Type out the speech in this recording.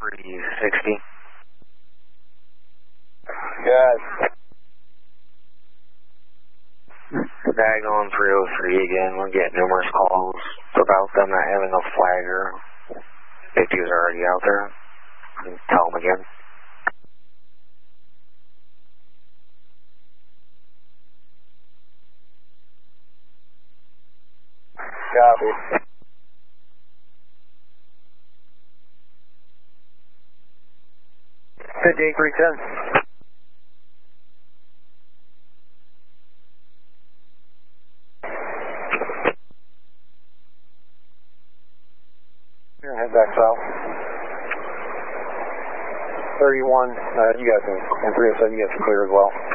360. Good. Diagonal on 303 again. We're getting numerous calls about them not having a flagger. 50 was already out there. Tell them again. Copy. 58-310. Head back south. 31, you guys can, and 307, you guys can clear as well.